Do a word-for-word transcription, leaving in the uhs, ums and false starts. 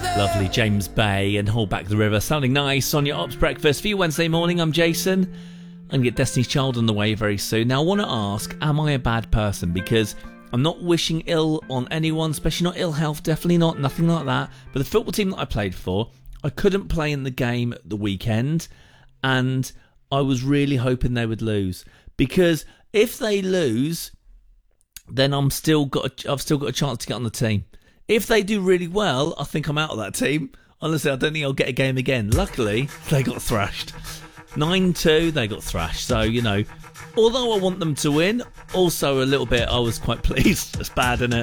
Lovely James Bay and Hold Back the River. Sounding nice on your Ops Breakfast for you Wednesday morning. I'm Jason. I'm going to get Destiny's Child on the way very soon. Now, I want to ask, am I a bad person? Because I'm not wishing ill on anyone, especially not ill health, definitely not, nothing like that. But the football team that I played for, I couldn't play in the game at the weekend, and I was really hoping they would lose. Because if they lose, then I'm still got a, I've still got a chance to get on the team. If they do really well, I think I'm out of that team. Honestly, I don't think I'll get a game again. Luckily, they got thrashed. nine two, they got thrashed. So, you know, although I want them to win, also a little bit I was quite pleased. It's bad, isn't it?